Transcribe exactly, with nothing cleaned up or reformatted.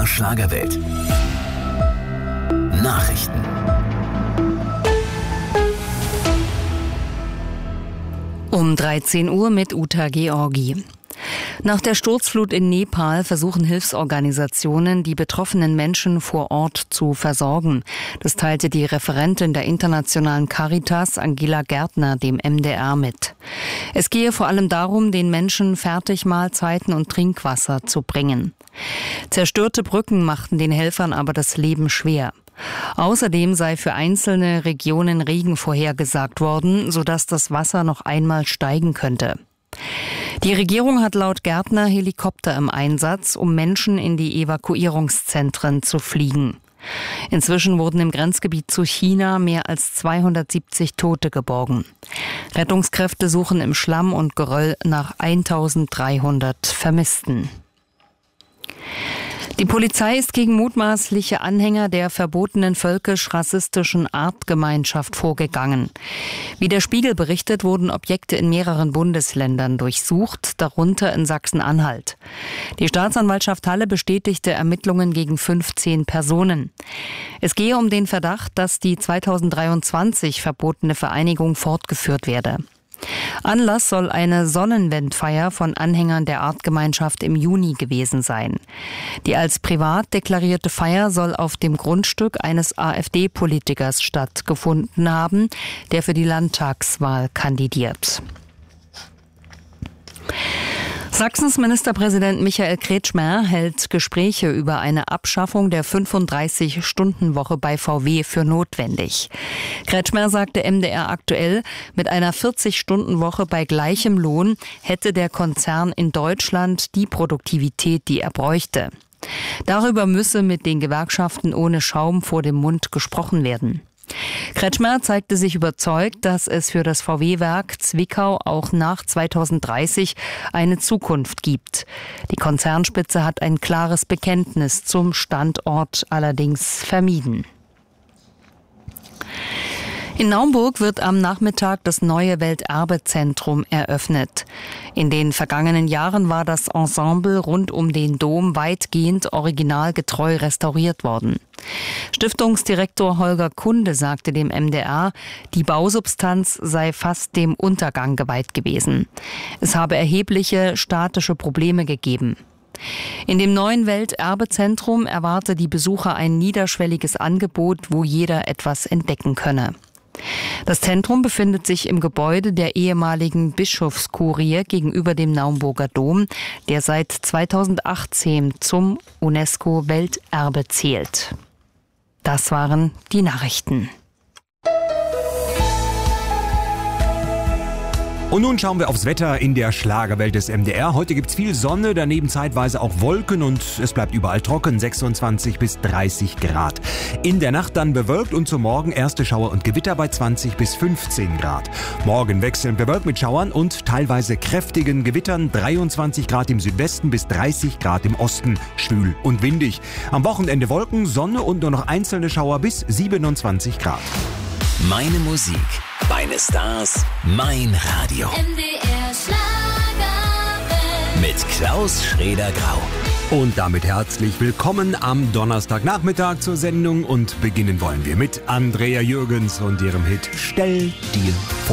der Schlagerwelt. Nachrichten. Um dreizehn Uhr mit Uta Georgi. Nach der Sturzflut in Nepal versuchen Hilfsorganisationen, die betroffenen Menschen vor Ort zu versorgen. Das teilte die Referentin der internationalen Caritas, Angela Gärtner, dem M D R mit. Es gehe vor allem darum, den Menschen Fertigmahlzeiten und Trinkwasser zu bringen. Zerstörte Brücken machten den Helfern aber das Leben schwer. Außerdem sei für einzelne Regionen Regen vorhergesagt worden, sodass das Wasser noch einmal steigen könnte. Die Regierung hat laut Gärtner Helikopter im Einsatz, um Menschen in die Evakuierungszentren zu fliegen. Inzwischen wurden im Grenzgebiet zu China mehr als zweihundertsiebzig Tote geborgen. Rettungskräfte suchen im Schlamm und Geröll nach eintausenddreihundert Vermissten. Die Polizei ist gegen mutmaßliche Anhänger der verbotenen völkisch-rassistischen Artgemeinschaft vorgegangen. Wie der Spiegel berichtet, wurden Objekte in mehreren Bundesländern durchsucht, darunter in Sachsen-Anhalt. Die Staatsanwaltschaft Halle bestätigte Ermittlungen gegen fünfzehn Personen. Es gehe um den Verdacht, dass die zweitausenddreiundzwanzig verbotene Vereinigung fortgeführt werde. Anlass soll eine Sonnenwendfeier von Anhängern der Artgemeinschaft im Juni gewesen sein. Die als privat deklarierte Feier soll auf dem Grundstück eines AfD-Politikers stattgefunden haben, der für die Landtagswahl kandidiert. Sachsens Ministerpräsident Michael Kretschmer hält Gespräche über eine Abschaffung der fünfunddreißig-Stunden-Woche bei V W für notwendig. Kretschmer sagte M D R aktuell, mit einer vierzig-Stunden-Woche bei gleichem Lohn hätte der Konzern in Deutschland die Produktivität, die er bräuchte. Darüber müsse mit den Gewerkschaften ohne Schaum vor dem Mund gesprochen werden. Kretschmer zeigte sich überzeugt, dass es für das V W-Werk Zwickau auch nach zweitausenddreißig eine Zukunft gibt. Die Konzernspitze hat ein klares Bekenntnis zum Standort allerdings vermieden. In Naumburg wird am Nachmittag das neue Welterbezentrum eröffnet. In den vergangenen Jahren war das Ensemble rund um den Dom weitgehend originalgetreu restauriert worden. Stiftungsdirektor Holger Kunde sagte dem M D R, die Bausubstanz sei fast dem Untergang geweiht gewesen. Es habe erhebliche statische Probleme gegeben. In dem neuen Welterbezentrum erwarte die Besucher ein niederschwelliges Angebot, wo jeder etwas entdecken könne. Das Zentrum befindet sich im Gebäude der ehemaligen Bischofskurie gegenüber dem Naumburger Dom, der seit zweitausendachtzehn zum UNESCO-Welterbe zählt. Das waren die Nachrichten. Und nun schauen wir aufs Wetter in der Schlagerwelt des M D R. Heute gibt's viel Sonne, daneben zeitweise auch Wolken und es bleibt überall trocken, sechsundzwanzig bis dreißig Grad. In der Nacht dann bewölkt und zum Morgen erste Schauer und Gewitter bei zwanzig bis fünfzehn Grad. Morgen wechselnd bewölkt mit Schauern und teilweise kräftigen Gewittern, dreiundzwanzig Grad im Südwesten bis dreißig Grad im Osten, schwül und windig. Am Wochenende Wolken, Sonne und nur noch einzelne Schauer bis siebenundzwanzig Grad. Meine Musik, meine Stars, mein Radio. M D R Schlagerwelt. Mit Klaus Schraeder-Grau. Und damit herzlich willkommen am Donnerstagnachmittag zur Sendung und beginnen wollen wir mit Andrea Jürgens und ihrem Hit Stell dir vor.